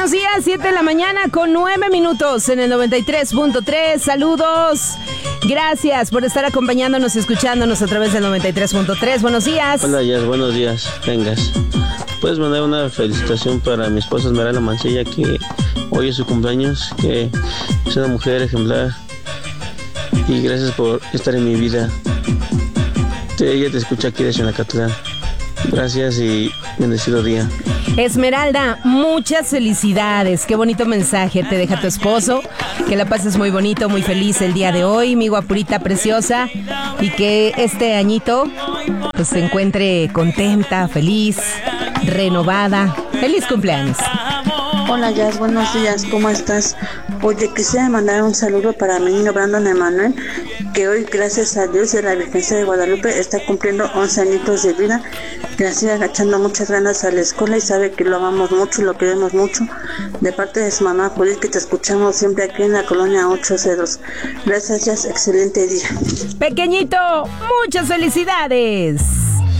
Buenos días, 7 de la mañana con 9 minutos en el 93.3. Saludos. Gracias por estar acompañándonos y escuchándonos a través del 93.3. Buenos días. Hola, Jazz, buenos días. Vengas. Puedes mandar una felicitación para mi esposa Esmeralda Mancilla, que hoy es su cumpleaños, que es una mujer ejemplar. Y gracias por estar en mi vida. Ella te escucha aquí de Xonacatlán. Gracias y bendecido día. Esmeralda, muchas felicidades. Qué bonito mensaje te deja tu esposo. Que la pases muy bonito, muy feliz el día de hoy, mi guapurita preciosa. Y que este añito pues se encuentre contenta, feliz, renovada. ¡Feliz cumpleaños! Hola, Jazz, buenos días, ¿cómo estás? Oye, quisiera mandar un saludo para mi niño Brandon Emanuel, que hoy, gracias a Dios y a la Virgencita de Guadalupe, está cumpliendo 11 añitos de vida. Le sigue agachando muchas ganas a la escuela y sabe que lo amamos mucho y lo queremos mucho. De parte de su mamá Judith, que te escuchamos siempre aquí en la colonia 8 Cedros. Gracias, Jazz, excelente día. Pequeñito, muchas felicidades.